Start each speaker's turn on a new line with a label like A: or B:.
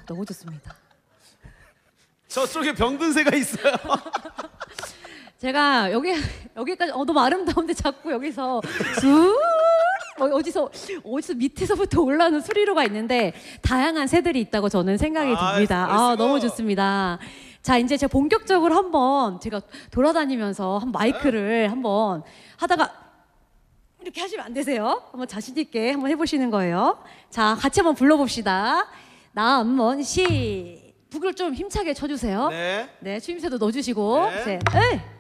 A: 너무 좋습니다.
B: 저쪽에 병든 새가 있어요.
A: 제가 여기까지 너무 아름다운데 자꾸 여기서 쑥 어디서 밑에서부터 올라오는 수리로가 있는데 다양한 새들이 있다고 저는 생각이 듭니다. 너무 좋습니다. 자, 이제 제가 본격적으로 한번 제가 돌아다니면서 한 마이크를 한번 하다가 이렇게 하시면 안 되세요. 한번 자신 있게 한번 해보시는 거예요. 자, 같이 한번 불러봅시다. 남원 시 북을 좀 힘차게 쳐주세요.
B: 네.
A: 네, 추임새도 넣어주시고.
B: 네.
A: 셋, 에이.